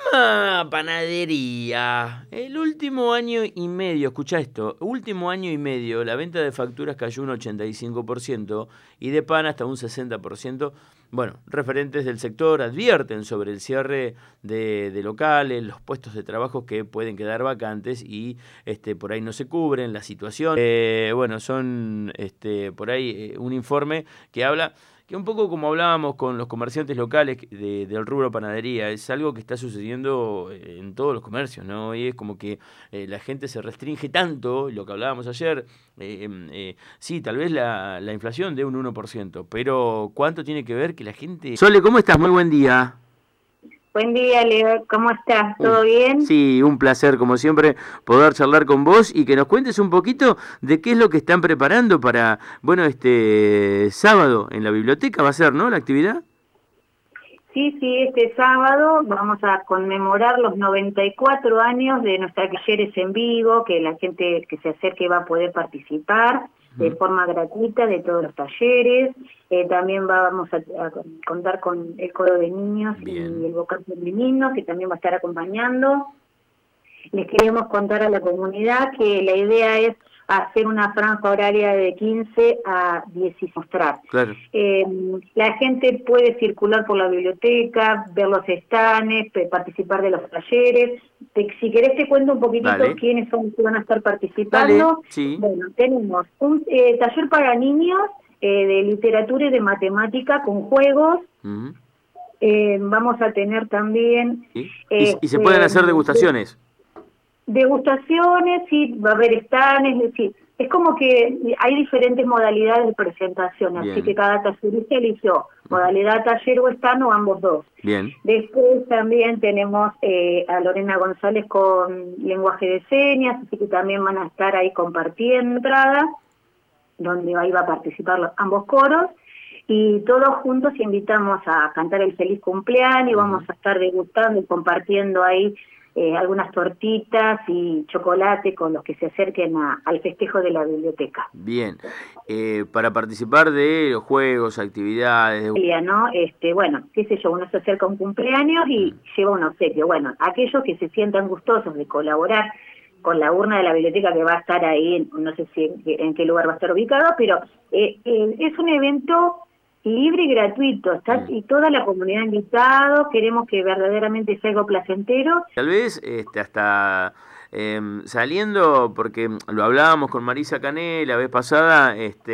Ah, panadería. El último año y medio, escucha esto, último año y medio, la venta de facturas cayó un 85% y de pan hasta un 60%. Bueno, referentes del sector advierten sobre el cierre de locales, los puestos de trabajo que pueden quedar vacantes y por ahí no se cubren, la situación. Bueno, son por ahí un informe que habla que un poco como hablábamos con los comerciantes locales del rubro panadería, es algo que está sucediendo en todos los comercios, ¿no? Y es como que la gente se restringe tanto, lo que hablábamos ayer, sí, tal vez la inflación de un 1%, pero ¿cuánto tiene que ver que la gente... Sole, ¿cómo estás? Muy buen día. Buen día, Leo. ¿Cómo estás? Un- ¿Todo bien? sí, un placer, como siempre, poder charlar con vos y que nos cuentes un poquito de qué es lo que están preparando para, bueno, este sábado en la biblioteca va a ser, ¿no? La actividad. Sí, sí, este sábado vamos a conmemorar los 94 años de nuestras talleres en vivo, que la gente que se acerque va a poder participar de Ujú. forma gratuita de todos los talleres. También vamos a contar con el coro de niños y Bien. el vocal femenino, que también va a estar acompañando. Les queremos contar a la comunidad que la idea es hacer una franja horaria de 15 a 16 mostrar. Claro. La gente puede circular por la biblioteca, ver los estanes, participar de los talleres. Si querés te cuento un poquitito Dale, quiénes son los que van a estar dale, participando. sí. Bueno, tenemos un taller para niños de literatura y de matemática con juegos. Ujú, Vamos a tener también sí. Y se pueden este, hacer degustaciones. degustaciones, sí, va a haber stands, es decir, es como que hay diferentes modalidades de presentación, así que Bien. cada tallerista eligió Ujú, modalidad taller o stand o ambos dos. bien. Después también tenemos a Lorena González con lenguaje de señas, así que también van a estar ahí compartiendo entrada, donde ahí va a participar ambos coros, y todos juntos invitamos a cantar el feliz cumpleaños, y vamos Ujú, a estar degustando y compartiendo ahí algunas tortitas y chocolate con los que se acerquen al festejo de la biblioteca. bien. Para participar de los juegos, actividades. ¿No? Bueno, qué sé yo, uno se acerca a un cumpleaños Mm, y lleva un obsequio. Bueno, aquellos que se sientan gustosos de colaborar con la urna de la biblioteca que va a estar ahí, no sé si en qué lugar va a estar ubicado, pero es un evento libre y gratuito, está mm. y toda la comunidad invitado, queremos que verdaderamente sea algo placentero. Tal vez hasta saliendo, porque lo hablábamos con Marisa Cané la vez pasada,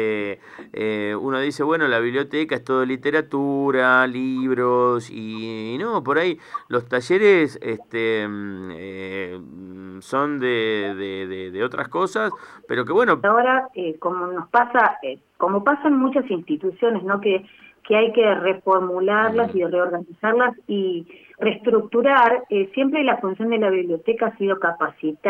uno dice, bueno, la biblioteca es todo literatura, libros, y no, por ahí los talleres son de otras cosas, pero que bueno. Ahora, como nos pasa, como pasa en muchas instituciones, ¿no? Que hay que reformularlas Mm. y reorganizarlas y reestructurar, siempre la función de la biblioteca ha sido capacitar